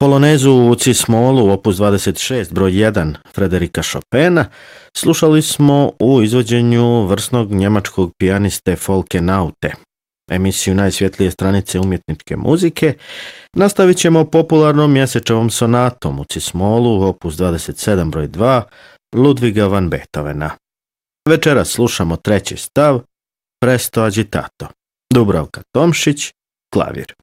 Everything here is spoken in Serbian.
Polonezu u cis-molu, opus 26, broj 1, Frederika Chopina, slušali smo u izvođenju vrsnog njemačkog pijaniste Folke Naute. Emisiju Najsvjetlije stranice umjetničke muzike nastavit ćemo popularnom mjesečevom sonatom u cis-molu, opus 27, broj 2, Ludviga van Beethovena. Večeras slušamo treći stav, Presto agitato. Dubravka Tomšić, klavir.